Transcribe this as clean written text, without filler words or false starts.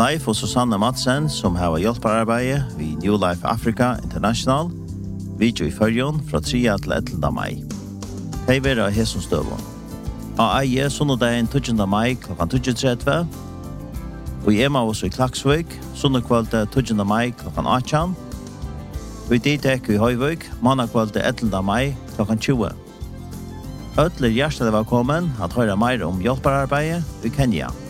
Leif og Susanne Madsen, som har hjelperarbeidet ved New Life Africa International, video i Førjon fra 3. til 11. mai. De vil ha hesson støvån. Av eie sunnedagen 20. mai kl. 20.30, og i Emmaus i Klaksvik, sunnekvalitet 20. mai kl. 18, og i Ditek i Høyvik, mannakvalitet 11. mai kl. 20. Øtler hjertelig velkommen at høre mer om hjelperarbeidet i Kenya.